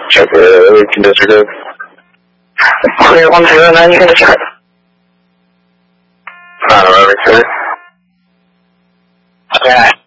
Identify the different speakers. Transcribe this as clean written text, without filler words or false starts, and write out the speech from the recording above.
Speaker 1: 这个你的这个clear 1009, you can check. 911. Okay.